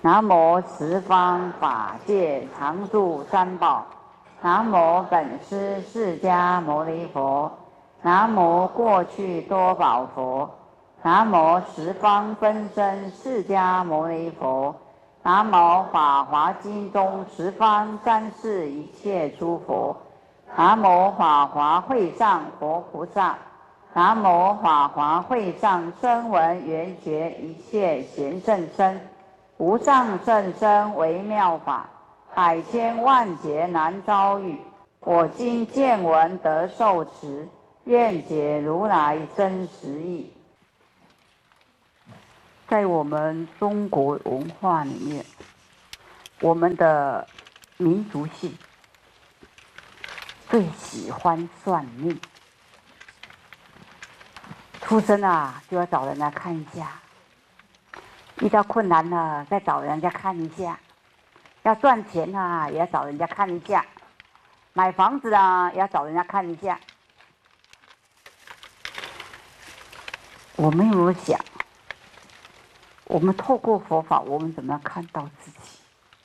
南无十方法界常住三宝。南无本师释迦牟尼佛。南无过去多宝佛。南无十方分身释迦牟尼佛。南无法华经中十方三世一切诸佛。南无法华会上佛菩萨。南无法华会上声闻缘觉一切贤圣身。无上甚深微妙法，百千万劫难遭遇。我今见闻得受持，愿解如来真实义。在我们中国文化里面，我们的民族性最喜欢算命，出生就要找人来看一下，遇到困难了再找人家看一下，要赚钱也要找人家看一下，买房子也要找人家看一下。我们有没有想，我们透过佛法，我们怎么样看到自己？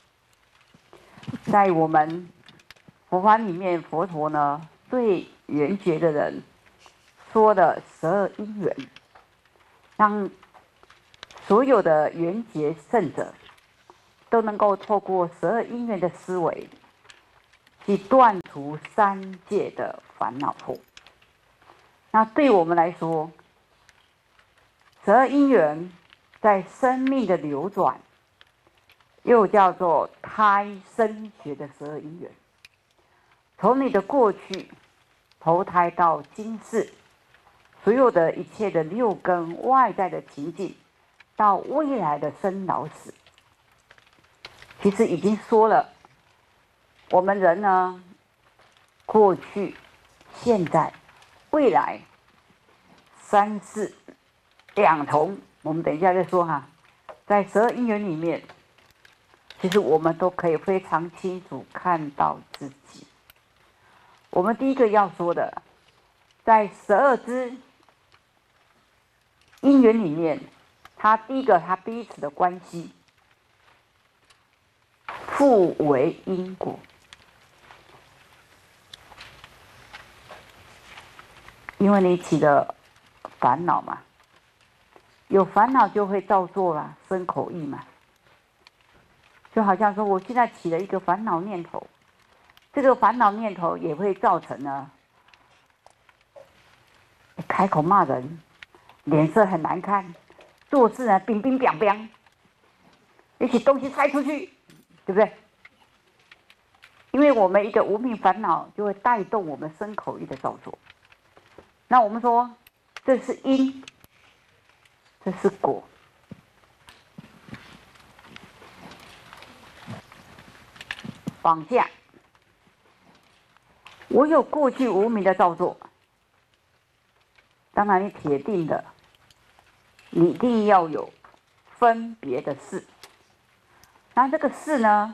在我们佛法里面，佛陀呢对缘觉的人说的12因缘，让所有的缘觉圣者都能够透过12因缘的思维，去断除三界的烦恼惑。那对我们来说，12因缘在生命的流转，又叫做胎生学的12因缘。从你的过去投胎到今世，所有的一切的六根外在的情境，到未来的生老死，其实已经说了，我们人呢，过去、现在、未来三世两重，我们等一下再说在12因缘里面，其实我们都可以非常清楚看到自己。我们第一个要说的，在12支因缘里面，第一个它彼此的关系，互为因果。因为你起了烦恼嘛，有烦恼就会造作啦，生口意嘛。就好像说，我现在起了一个烦恼念头，这个烦恼念头也会造成呢，开口骂人，脸色很难看，做事呢冰冰凉凉，一起东西塞出去，对不对？因为我们一个无明烦恼，就会带动我们身口意的造作。那我们说，这是因，这是果。往下，我有过去无明的造作，当然你铁定的，你一定要有分别的事。那这个事呢，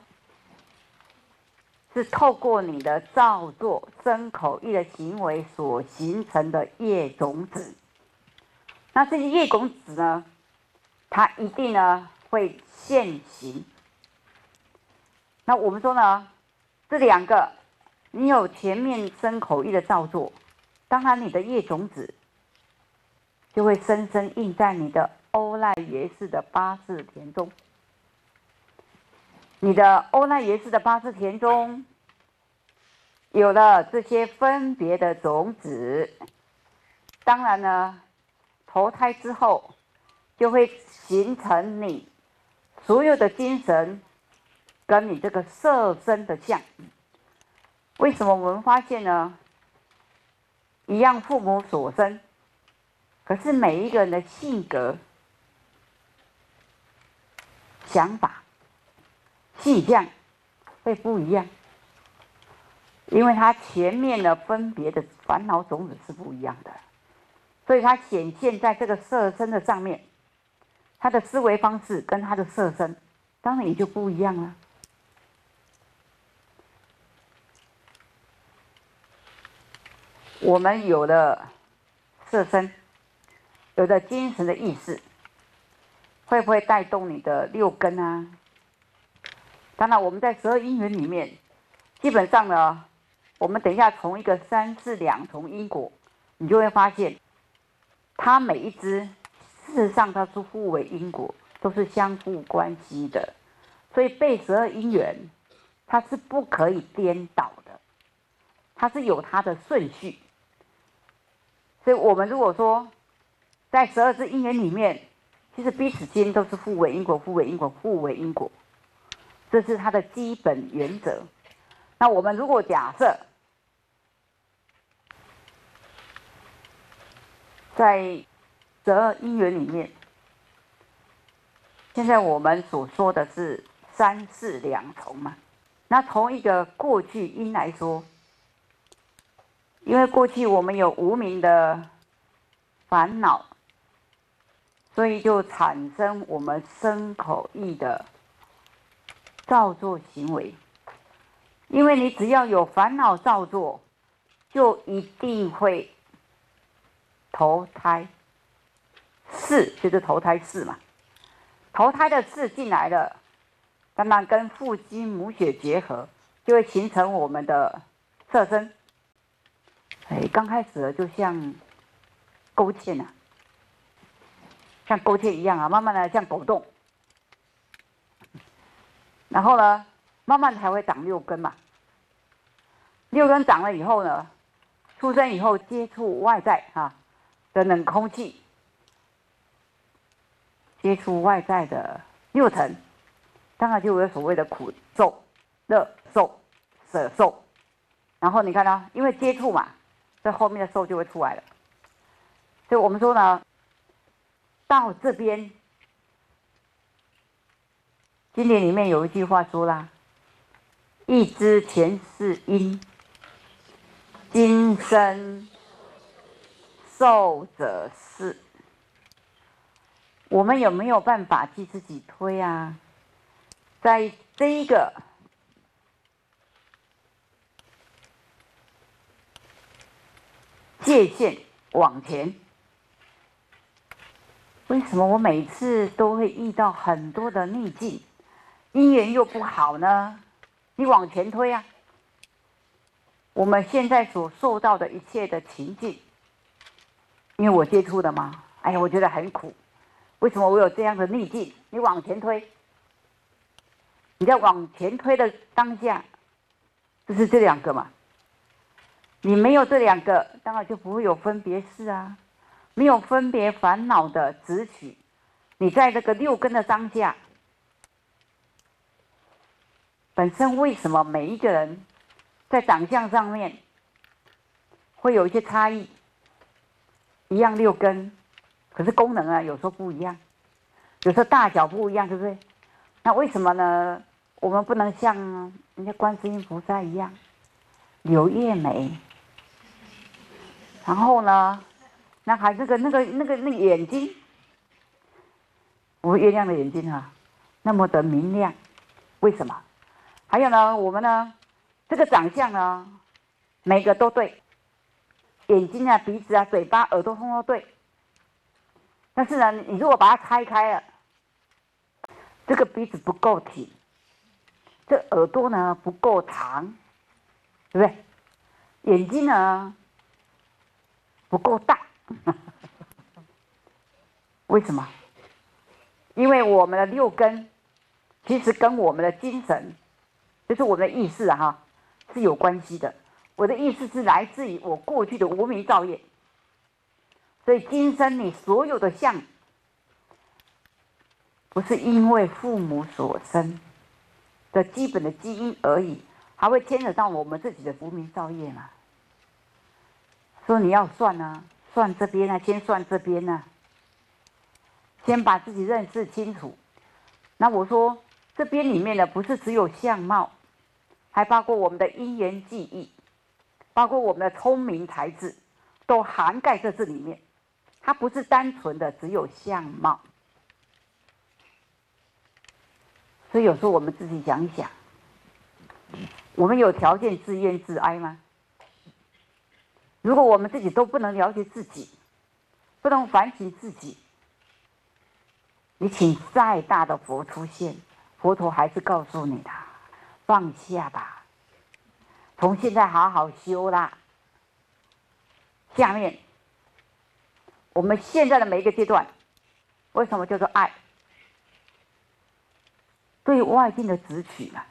是透过你的造作、身口意的行为所形成的业种子。那这些业种子呢，它一定呢会现行。那我们说呢，这两个，你有前面身口意的造作，当然你的业种子就会深深印在你的欧赖耶识的八识田中。你的欧赖耶识的八识田中有了这些分别的种子，当然呢，投胎之后就会形成你所有的精神跟你这个色身的相。为什么我们发现呢？一样父母所生，可是每一个人的性格、想法、性向会不一样，因为他前面的分别的烦恼种子是不一样的，所以他显现在这个色身的上面，他的思维方式跟他的色身当然也就不一样了。我们有了色身，有了精神的意识，会不会带动你的六根当然，我们在12因缘里面，基本上呢，我们等一下从一个3、4、2重因果，你就会发现，它每一支事实上它是互为因果，都是相互关系的。所以背12因缘，它是不可以颠倒的，它是有它的顺序。所以我们如果说在12支因缘里面，其实彼此间都是互为因果、互为因果、互为因果，这是它的基本原则。那我们如果假设在12因缘里面，现在我们所说的是3、4、2重嘛，那从一个过去因来说，因为过去我们有无明的烦恼，所以就产生我们身口意的造作行为。因为你只要有烦恼造作，就一定会投胎。世就是投胎世嘛，投胎的世进来了，当然跟父精母血结合，就会形成我们的色身。刚开始就像勾芡啊，像勾芡一样啊，慢慢的像狗洞，然后呢，慢慢才会长6根嘛。6根长了以后呢，出生以后接触外在的冷空气，接触外在的6层，当然就有所谓的苦受、乐受、舍受。然后你看到，因为接触嘛，这后面的受就会出来了。所以我们说呢，到这边，经典里面有一句话说啦：“一知前世因，今生受者是。”我们有没有办法替自己推啊？在这一个界限往前，为什么我每次都会遇到很多的逆境，因缘又不好呢？你往前推啊！我们现在所受到的一切的情境，因为我接触的嘛，哎呀，我觉得很苦。为什么我有这样的逆境？你往前推，你在往前推的当下，就是这2个嘛。你没有这2个，当然就不会有分别事啊，没有分别烦恼的执取。你在这个6根的当下，本身为什么每一个人在长相上面会有一些差异？一样6根，可是功能啊有时候不一样，有时候大小不一样，对不对？那为什么呢？我们不能像人家观世音菩萨一样柳叶眉，然后呢，那还那个眼睛，我们月亮的眼睛那么的明亮，为什么？还有呢，我们呢，这个长相呢，每个都对，眼睛啊、鼻子啊、嘴巴、耳朵通通对。但是呢，你如果把它拆开了，这个鼻子不够挺，这耳朵呢不够长，对不对？眼睛呢不够大，为什么？因为我们的6根其实跟我们的精神，就是我们的意识是有关系的。我的意识是来自于我过去的无明造业，所以今生你所有的相，不是因为父母所生的基本的基因而已，还会牵扯到我们自己的无明造业嘛。说你要算啊，算这边啊，先算这边啊，先把自己认识清楚。那我说这边里面的不是只有相貌，还包括我们的因缘记忆，包括我们的聪明才智，都涵盖在这里面。它不是单纯的只有相貌。所以有时候我们自己想一想，我们有条件自怨自哀吗？如果我们自己都不能了解自己，不能反省自己，你请再大的佛出现，佛陀还是告诉你的， 放下吧，从现在好好修啦。下面，我们现在的每一个阶段，为什么叫做爱？对外境的执取嘛，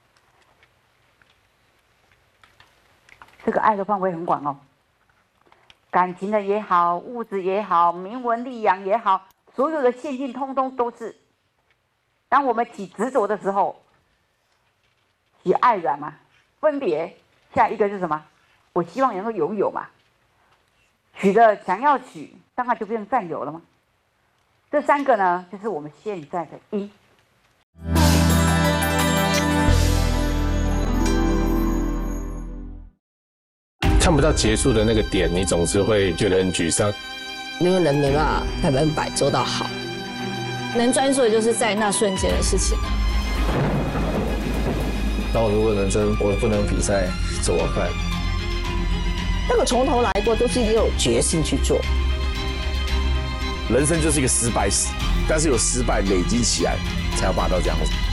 这个爱的范围很广哦。感情的也好，物质也好，名闻利养也好，所有的现境通通都是。当我们起执着的时候，起爱染嘛，分别，下一个是什么？我希望能够拥有嘛。取的想要取，当然就变成占有了吗？这三个呢，就是我们现在的因。 看不到结束的那个点，你总是会觉得很沮丧。 因为人没办法100%做到好， 能专注的就是在那瞬间的事情。 然后如果人生我不能比赛怎么办？ 那个从头来过，都是你有决心去做。 人生就是一个失败史，但是有失败累积起来，才有办法到这样子。